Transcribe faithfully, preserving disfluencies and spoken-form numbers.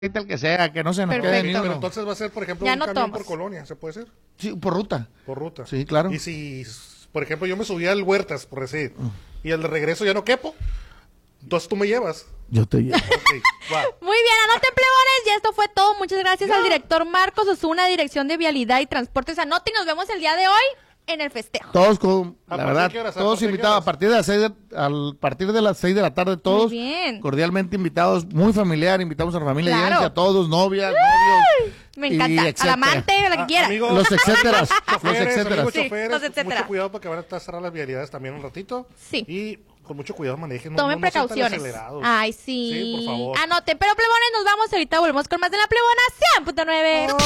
el que sea, que no se nos Perfecto. quede ni Pero uno. entonces va a ser, por ejemplo, Ya un no camión tomas. por colonia, ¿se puede hacer? Sí, por ruta. Por ruta. Sí, claro. Y si, por ejemplo, yo me subía al Huertas, por decir, y al de regreso ya no quepo, entonces tú me llevas. Yo te llevo. Ok, va. Muy bien, anoten plebones, y esto fue todo. Muchas gracias Ya. al director Marcos Osuna, Dirección de Vialidad y Transportes. Anoten y nos vemos el día de hoy en el festejo. Todos con, ¿A la partir verdad, de qué horas? ¿A todos partir de qué invitados a horas? partir de las seis de, al partir de las seis de la tarde, todos Muy bien. cordialmente invitados, muy familiar, invitamos a la familia, Claro. llévense a todos, novias, novios. Me y encanta. Al etcétera. amante, a la que Ah, quiera. amigo, Los etcéteras, los choferes, etcéteras. amigos Sí, choferes, los etcétera. mucho cuidado porque van a estar cerradas las vialidades también un ratito. Sí. Y con mucho cuidado manejen. no- Tomen no, no sean tan precauciones. acelerados. Ay, sí. Sí, por favor. Anoten. Pero plebones, nos vamos. Ahorita volvemos con más de la plebona cien punto nueve.